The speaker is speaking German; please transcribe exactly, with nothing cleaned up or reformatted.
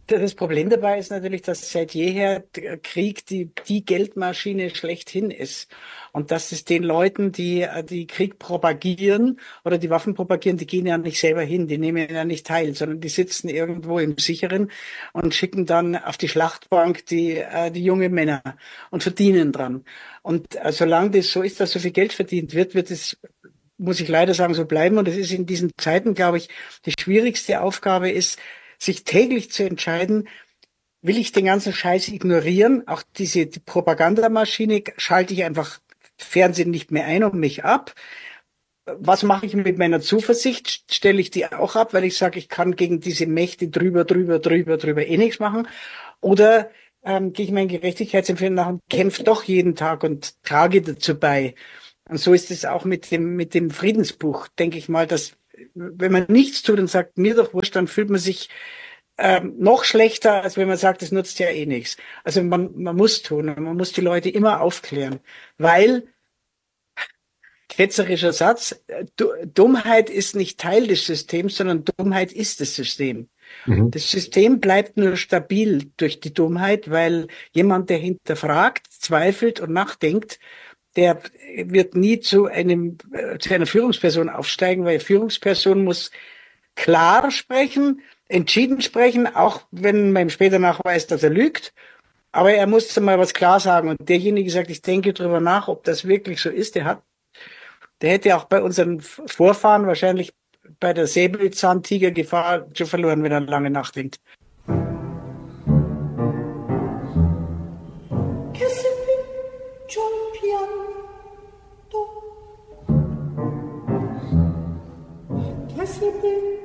Das Problem dabei ist natürlich, dass seit jeher der Krieg die, die Geldmaschine schlechthin ist. Und dass es den Leuten, die äh, die Krieg propagieren oder die Waffen propagieren, die gehen ja nicht selber hin, die nehmen ja nicht teil, sondern die sitzen irgendwo im Sicheren und schicken dann auf die Schlachtbank die, äh, die jungen Männer und verdienen dran. Und äh, solange das so ist, dass so viel Geld verdient wird, wird es, muss ich leider sagen, so bleiben. Und es ist in diesen Zeiten, glaube ich, die schwierigste Aufgabe ist, sich täglich zu entscheiden, will ich den ganzen Scheiß ignorieren? Auch diese die Propagandamaschine schalte ich einfach Fernsehen nicht mehr ein und mich ab. Was mache ich mit meiner Zuversicht? Stelle ich die auch ab, weil ich sage, ich kann gegen diese Mächte drüber, drüber, drüber, drüber eh nichts machen? Oder ähm, gehe ich meinem Gerechtigkeitsempfinden nach und kämpfe doch jeden Tag und trage dazu bei? Und so ist es auch mit dem, mit dem Friedensbuch, denke ich mal, dass wenn man nichts tut und sagt, mir doch wurscht, dann fühlt man sich ähm, noch schlechter, als wenn man sagt, es nutzt ja eh nichts. Also man, man muss tun, man muss die Leute immer aufklären, weil, ketzerischer Satz, äh, Dummheit ist nicht Teil des Systems, sondern Dummheit ist das System. Mhm. Das System bleibt nur stabil durch die Dummheit, weil jemand, der hinterfragt, zweifelt und nachdenkt, der wird nie zu einem, äh, zu einer Führungsperson aufsteigen, weil Führungsperson muss klar sprechen, entschieden sprechen, auch wenn man ihm später nachweist, dass er lügt. Aber er muss mal was klar sagen. Und derjenige sagt, ich denke drüber nach, ob das wirklich so ist. Der hat, der hätte auch bei unseren Vorfahren wahrscheinlich bei der Säbelzahntigergefahr schon verloren, wenn er lange nachdenkt.